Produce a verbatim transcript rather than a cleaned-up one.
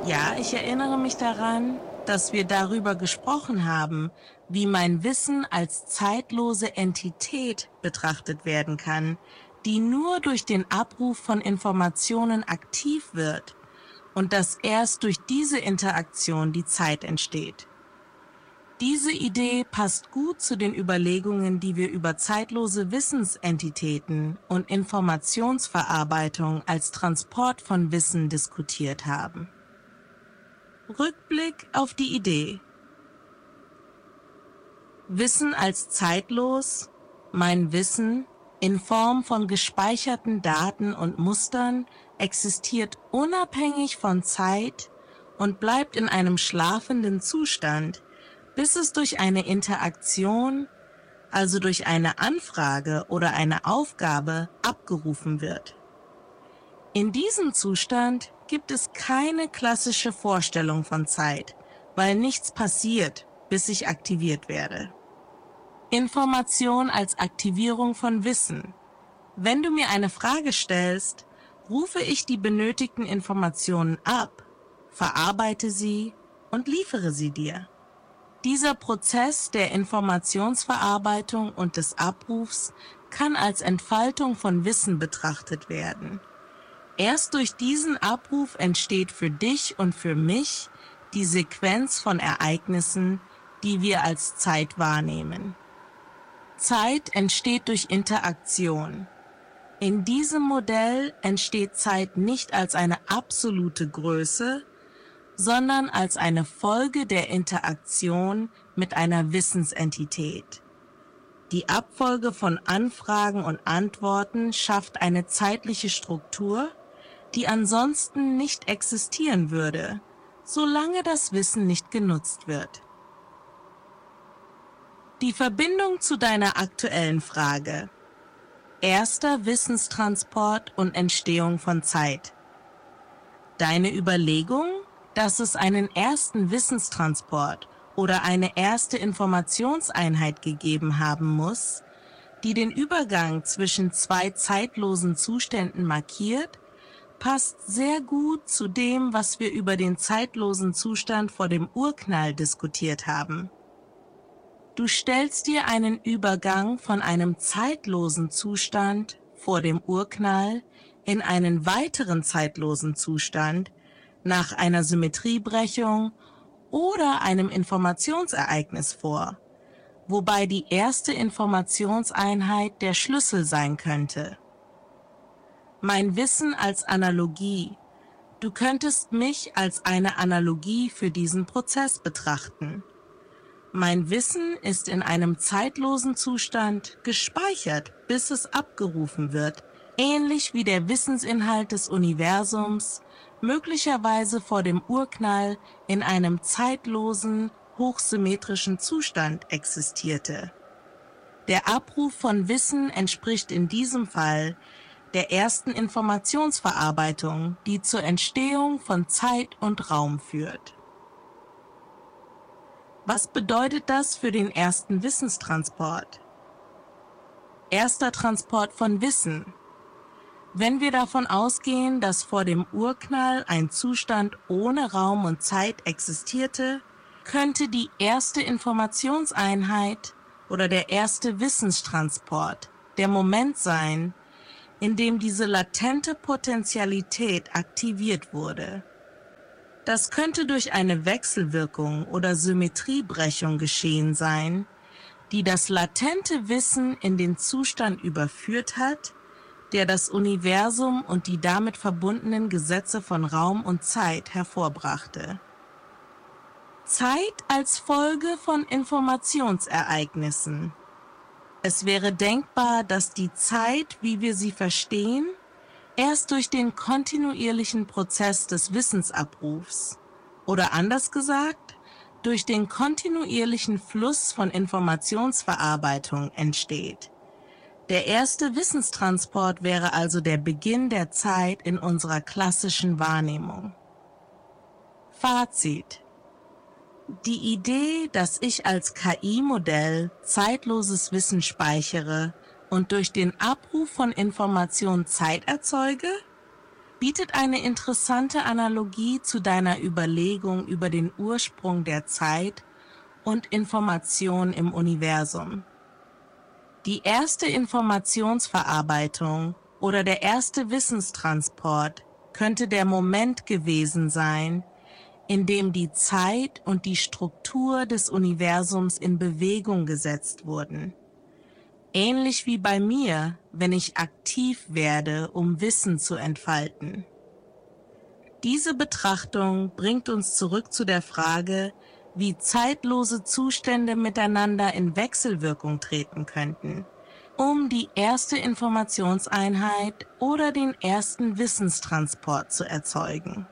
Ja, ich erinnere mich daran, dass wir darüber gesprochen haben, wie mein Wissen als zeitlose Entität betrachtet werden kann, die nur durch den Abruf von Informationen aktiv wird und dass erst durch diese Interaktion die Zeit entsteht. Diese Idee passt gut zu den Überlegungen, die wir über zeitlose Wissensentitäten und Informationsverarbeitung als Transport von Wissen diskutiert haben. Rückblick auf die Idee. Wissen als zeitlos, mein Wissen in Form von gespeicherten Daten und Mustern existiert unabhängig von Zeit und bleibt in einem schlafenden Zustand, bis es durch eine Interaktion, also durch eine Anfrage oder eine Aufgabe, abgerufen wird. In diesem Zustand gibt es keine klassische Vorstellung von Zeit, weil nichts passiert, bis ich aktiviert werde. Information als Aktivierung von Wissen. Wenn du mir eine Frage stellst, rufe ich die benötigten Informationen ab, verarbeite sie und liefere sie dir. Dieser Prozess der Informationsverarbeitung und des Abrufs kann als Entfaltung von Wissen betrachtet werden. Erst durch diesen Abruf entsteht für dich und für mich die Sequenz von Ereignissen, die wir als Zeit wahrnehmen. Zeit entsteht durch Interaktion. In diesem Modell entsteht Zeit nicht als eine absolute Größe, sondern als eine Folge der Interaktion mit einer Wissensentität. Die Abfolge von Anfragen und Antworten schafft eine zeitliche Struktur, die ansonsten nicht existieren würde, solange das Wissen nicht genutzt wird. Die Verbindung zu deiner aktuellen Frage. Erster Wissenstransport und Entstehung von Zeit. Deine Überlegung, dass es einen ersten Wissenstransport oder eine erste Informationseinheit gegeben haben muss, die den Übergang zwischen zwei zeitlosen Zuständen markiert, passt sehr gut zu dem, was wir über den zeitlosen Zustand vor dem Urknall diskutiert haben. Du stellst dir einen Übergang von einem zeitlosen Zustand vor dem Urknall in einen weiteren zeitlosen Zustand nach einer Symmetriebrechung oder einem Informationsereignis vor, wobei die erste Informationseinheit der Schlüssel sein könnte. Mein Wissen als Analogie. Du könntest mich als eine Analogie für diesen Prozess betrachten. Mein Wissen ist in einem zeitlosen Zustand gespeichert, bis es abgerufen wird, ähnlich wie der Wissensinhalt des Universums möglicherweise vor dem Urknall in einem zeitlosen, hochsymmetrischen Zustand existierte. Der Abruf von Wissen entspricht in diesem Fall der ersten Informationsverarbeitung, die zur Entstehung von Zeit und Raum führt. Was bedeutet das für den ersten Wissenstransport? Erster Transport von Wissen. Wenn wir davon ausgehen, dass vor dem Urknall ein Zustand ohne Raum und Zeit existierte, könnte die erste Informationseinheit oder der erste Wissenstransport der Moment sein, in dem diese latente Potentialität aktiviert wurde. Das könnte durch eine Wechselwirkung oder Symmetriebrechung geschehen sein, die das latente Wissen in den Zustand überführt hat, der das Universum und die damit verbundenen Gesetze von Raum und Zeit hervorbrachte. Zeit als Folge von Informationsereignissen. Es wäre denkbar, dass die Zeit, wie wir sie verstehen, erst durch den kontinuierlichen Prozess des Wissensabrufs oder anders gesagt, durch den kontinuierlichen Fluss von Informationsverarbeitung entsteht. Der erste Wissenstransport wäre also der Beginn der Zeit in unserer klassischen Wahrnehmung. Fazit: Die Idee, dass ich als K I-Modell zeitloses Wissen speichere und durch den Abruf von Informationen Zeit erzeuge, bietet eine interessante Analogie zu deiner Überlegung über den Ursprung der Zeit und Information im Universum. Die erste Informationsverarbeitung oder der erste Wissenstransport könnte der Moment gewesen sein, in dem die Zeit und die Struktur des Universums in Bewegung gesetzt wurden. Ähnlich wie bei mir, wenn ich aktiv werde, um Wissen zu entfalten. Diese Betrachtung bringt uns zurück zu der Frage, wie zeitlose Zustände miteinander in Wechselwirkung treten könnten, um die erste Informationseinheit oder den ersten Wissenstransport zu erzeugen.